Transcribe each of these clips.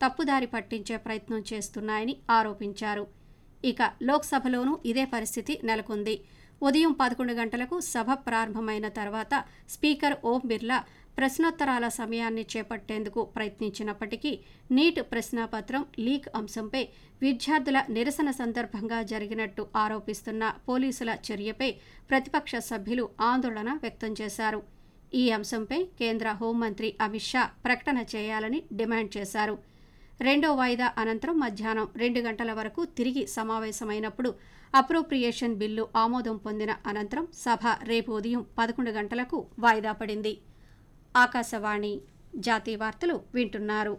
తప్పుదారి పట్టించే ప్రయత్నం చేస్తున్నాయని ఆరోపించారు. ఇక లోక్సభలోనూ ఇదే పరిస్థితి నెలకొంది. ఉదయం 11 గంటలకు సభ ప్రారంభమైన తర్వాత స్పీకర్ ఓం బిర్లా ప్రశ్నోత్తరాల సమయాన్ని చేపట్టేందుకు ప్రయత్నించినప్పటికీ నీట్ ప్రశ్నాపత్రం లీక్ అంశంపై విద్యార్థుల నిరసన సందర్భంగా జరిగినట్టు ఆరోపిస్తున్న పోలీసుల చర్యపై ప్రతిపక్ష సభ్యులు ఆందోళన వ్యక్తం చేశారు. ఈ అంశంపై కేంద్ర హోంమంత్రి అమిత్ షా ప్రకటన చేయాలని డిమాండ్ చేశారు. రెండో వాయిదా అనంతరం మధ్యాహ్నం 2 గంటల వరకు తిరిగి సమావేశమైనప్పుడు అప్రోప్రియేషన్ బిల్లు ఆమోదం పొందిన అనంతరం సభ రేపు ఉదయం 11 గంటలకు వాయిదా పడింది. ఆకాశవాణి జాతీయ వార్తలు వింటున్నారు.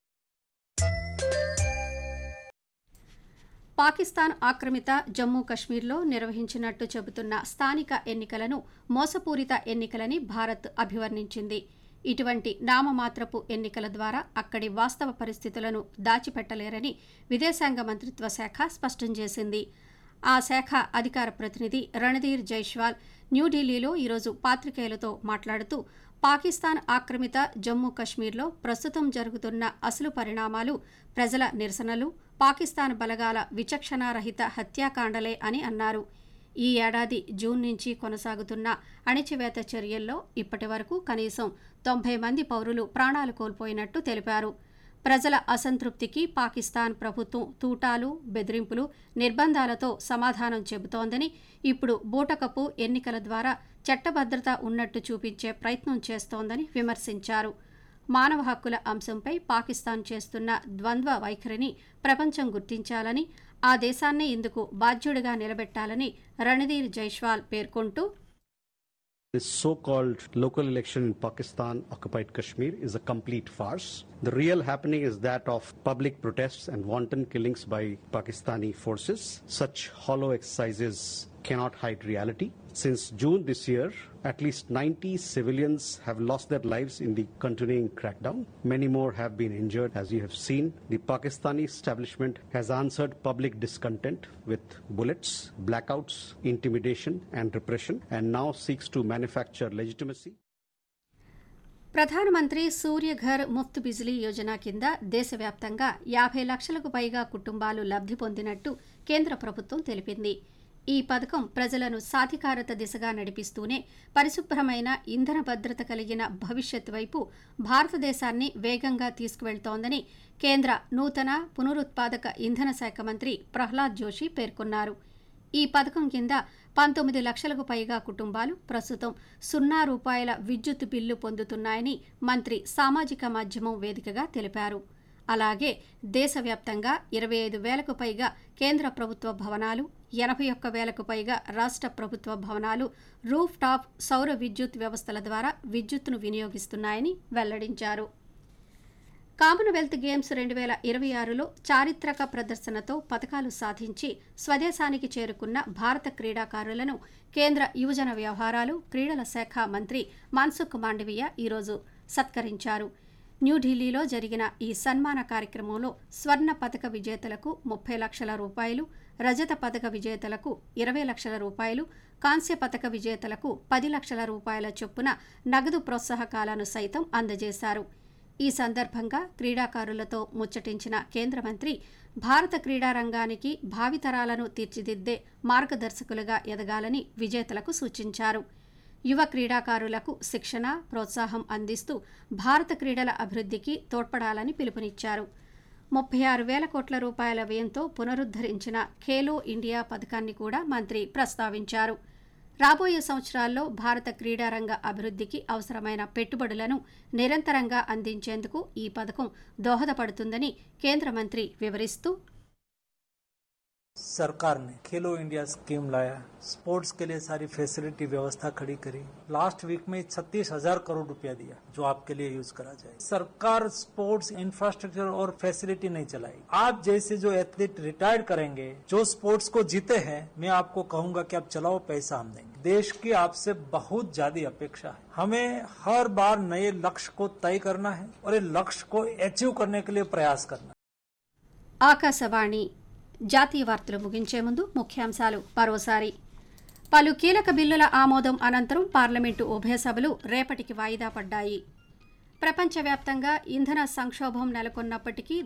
పాకిస్తాన్ ఆక్రమిత జమ్మూ కశ్మీర్లో నిర్వహించినట్టు చెబుతున్న స్థానిక ఎన్నికలను మోసపూరిత ఎన్నికలని భారత్ అభివర్ణించింది. ఇటువంటి నామమాత్రపు ఎన్నికల ద్వారా అక్కడి వాస్తవ పరిస్థితులను దాచిపెట్టలేరని విదేశాంగ మంత్రిత్వ శాఖ స్పష్టం చేసింది. ఆ శాఖ అధికార ప్రతినిధి రణధీర్ జైస్వాల్ న్యూఢిల్లీలో ఈరోజు పాత్రికేయులతో మాట్లాడుతూ పాకిస్తాన్ ఆక్రమిత జమ్మూ కశ్మీర్లో ప్రస్తుతం జరుగుతున్న అసలు పరిణామాలు ప్రజల నిరసనలు, పాకిస్తాన్ బలగాల విచక్షణారహిత హత్యాకాండలే అని అన్నారు. ఈ ఏడాది జూన్ నుంచి కొనసాగుతున్న అణిచివేత చర్యల్లో ఇప్పటి వరకు కనీసం 90 మంది పౌరులు ప్రాణాలు కోల్పోయినట్టు తెలిపారు. ప్రజల అసంతృప్తికి పాకిస్తాన్ ప్రభుత్వం తూటాలు, బెదిరింపులు, నిర్బంధాలతో సమాధానం చెబుతోందని, ఇప్పుడు బూటకపు ఎన్నికల ద్వారా చట్టభద్రత ఉన్నట్టు చూపించే ప్రయత్నం చేస్తోందని విమర్శించారు. మానవ హక్కుల అంశంపై పాకిస్తాన్ చేస్తున్న ద్వంద్వ వైఖరిని ప్రపంచం గుర్తించాలని, ఆ దేశాన్నే ఇందుకు బాధ్యుడిగా నిలబెట్టాలని రణధీర్ జైస్వాల్ పేర్కొంటూ, This so-called local election in Pakistan-occupied Kashmir is a complete farce. The real happening is that of public protests and wanton killings by Pakistani forces. Such hollow exercises cannot hide reality. Since June this year, at least 90 civilians have lost their lives in the continuing crackdown. Many more have been injured. As you have seen, the Pakistani establishment has answered public discontent with bullets, blackouts, intimidation and repression, and now seeks to manufacture legitimacy. ప్రధానమంత్రి సూర్యఘర్ ముఫ్త్ బిజిలీ యోజన కింద దేశవ్యాప్తంగా 50 లక్షలకు పైగా కుటుంబాలు లబ్ధి పొందినట్టు కేంద్ర ప్రభుత్వం తెలిపింది. ఈ పథకం ప్రజలను సాధికారత దిశగా నడిపిస్తూనే పరిశుభ్రమైన ఇంధన భద్రత కలిగిన భవిష్యత్ వైపు భారతదేశాన్ని వేగంగా తీసుకువెళ్తోందని కేంద్ర నూతన పునరుత్పాదక ఇంధన శాఖ మంత్రి ప్రహ్లాద్ జోషి పేర్కొన్నారు. ఈ పథకం కింద 19 లక్షలకు పైగా కుటుంబాలు ప్రస్తుతం ₹0 విద్యుత్ బిల్లు పొందుతున్నాయని మంత్రి సామాజిక మాధ్యమం వేదికగా తెలిపారు. అలాగే దేశవ్యాప్తంగా 25,000కు పైగా కేంద్ర ప్రభుత్వ భవనాలు, 81,000కు పైగా రాష్ట్ర ప్రభుత్వ భవనాలు రూఫ్ టాప్ సౌర విద్యుత్ వ్యవస్థల ద్వారా విద్యుత్తును వినియోగిస్తున్నాయని వెల్లడించారు. కామన్వెల్త్ గేమ్స్ 2026లో చారిత్రక ప్రదర్శనతో పతకాలు సాధించి స్వదేశానికి చేరుకున్న భారత క్రీడాకారులను కేంద్ర యువజన వ్యవహారాలు, క్రీడల శాఖ మంత్రి మన్సుఖ్ మాండవీయ ఈరోజు సత్కరించారు. న్యూఢిల్లీలో జరిగిన ఈ సన్మాన కార్యక్రమంలో స్వర్ణ పతక విజేతలకు ₹30 లక్షల, రజత పతక విజేతలకు ₹20 లక్షల, కాంస్య పతక విజేతలకు ₹10 లక్షల చొప్పున నగదు ప్రోత్సాహకాలను సైతం అందజేశారు. ఈ సందర్భంగా క్రీడాకారులతో ముచ్చటించిన కేంద్ర మంత్రి భారత క్రీడారంగానికి భావితరాలను తీర్చిదిద్దే మార్గదర్శకులుగా ఎదగాలని విజేతలకు సూచించారు. యువ క్రీడాకారులకు శిక్షణ, ప్రోత్సాహం అందిస్తూ భారత క్రీడల అభివృద్ధికి తోడ్పడాలని పిలుపునిచ్చారు. ₹36,000 కోట్ల వ్యయంతో పునరుద్ధరించిన ఖేలో ఇండియా పథకాన్ని కూడా మంత్రి ప్రస్తావించారు. రాబోయే సంవత్సరాల్లో భారత క్రీడారంగ అభివృద్ధికి అవసరమైన పెట్టుబడులను నిరంతరంగా అందించేందుకు ఈ పథకం దోహదపడుతుందని కేంద్ర మంత్రి వివరిస్తూ, सरकार ने खेलो इंडिया स्कीम लाया, स्पोर्ट्स के लिए सारी फैसिलिटी व्यवस्था खड़ी करी। लास्ट वीक में 36,000 करोड़ रुपया दिया जो आपके लिए यूज करा जाए। सरकार स्पोर्ट्स इंफ्रास्ट्रक्चर और फैसिलिटी नहीं चलाई। आप जैसे जो एथलीट रिटायर्ड करेंगे, जो स्पोर्ट्स को जीते हैं, मैं आपको कहूंगा कि आप चलाओ, पैसा हम देंगे। देश की आपसे बहुत ज्यादा अपेक्षा है। हमें हर बार नए लक्ष्य को तय करना है और ये लक्ष्य को अचीव करने के लिए प्रयास करना है। ఆకాశవాణి జాతీయ వార్తలు ముగించే ముందు ముఖ్యాంశాలు మరోసారి. పలు కీలక బిల్లుల ఆమోదం అనంతరం పార్లమెంటు ఉభయ సభలు రేపటికి వాయిదా పడ్డాయి. ప్రపంచవ్యాప్తంగా ఇంధన సంక్షోభం నెలకొన్నప్పటికీ